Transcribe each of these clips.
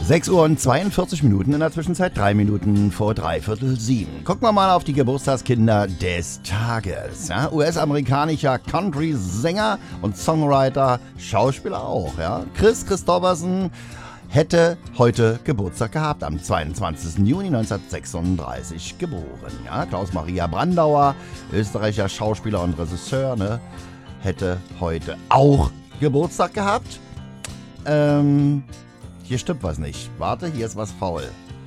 6 Uhr und 42 Minuten, in der Zwischenzeit 3 Minuten vor 6:45. Gucken wir mal auf die Geburtstagskinder des Tages. Ja, US-amerikanischer Country-Sänger und Songwriter, Schauspieler auch. Ja. Kris Kristofferson hätte heute Geburtstag gehabt, am 22. Juni 1936 geboren. Ja. Klaus-Maria Brandauer, österreichischer Schauspieler und Regisseur, ne, hätte heute auch Geburtstag gehabt. Hier stimmt was nicht. Warte, hier ist was faul.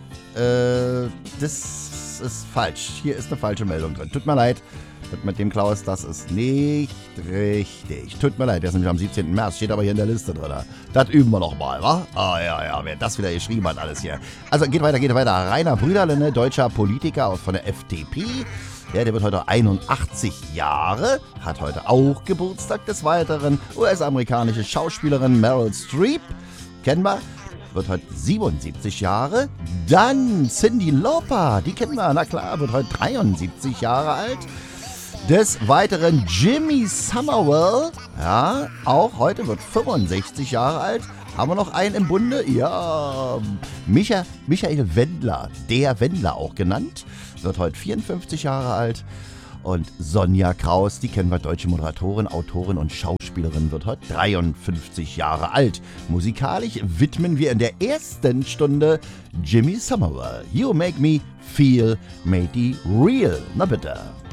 Das ist falsch. Hier ist eine falsche Meldung drin. Tut mir leid. Das mit dem Klaus, das ist nicht richtig. Tut mir leid, der ist nämlich am 17. März. Steht aber hier in der Liste drin. Das üben wir noch mal, wa? Ah, ja, wer das wieder geschrieben hat, alles hier. Also, geht weiter. Rainer Brüderle, ne, deutscher Politiker von der FDP. Ja, der wird heute 81 Jahre, hat heute auch Geburtstag. Des Weiteren US-amerikanische Schauspielerin Meryl Streep, kennen wir, wird heute 77 Jahre. Dann Cyndi Lauper, die kennen wir, na klar, wird heute 73 Jahre alt. Des Weiteren Jimmy Somerville, ja, auch heute wird 65 Jahre alt. Haben wir noch einen im Bunde? Ja, Michael Wendler, der Wendler auch genannt, wird heute 54 Jahre alt. Und Sonja Kraus, die kennen wir, deutsche Moderatorin, Autorin und Schauspielerin, wird heute 53 Jahre alt. Musikalisch widmen wir in der ersten Stunde Jimmy Somerville. You make me feel mighty real. Na bitte.